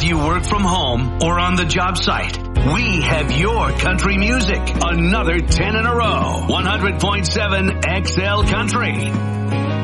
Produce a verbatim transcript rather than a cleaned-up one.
you work from home or on the job site, we have your country music. Another ten in a row. one hundred point seven X L Country.